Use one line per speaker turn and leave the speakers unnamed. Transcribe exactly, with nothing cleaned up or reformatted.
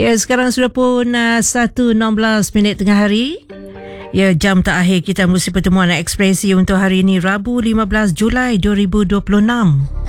Ya, sekarang sudah pun uh, satu enam belas minit tengah hari. Ya, jam terakhir kita mesti pertemuan ekspresi untuk hari ini, Rabu lima belas Julai dua ribu dua puluh enam.